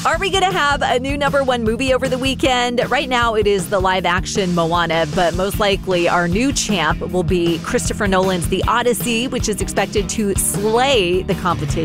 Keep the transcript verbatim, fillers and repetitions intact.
Are we going to have a new number one movie over the weekend? Right now, it is the live-action Moana, but most likely our new champ will be Christopher Nolan's The Odyssey, which is expected to slay the competition.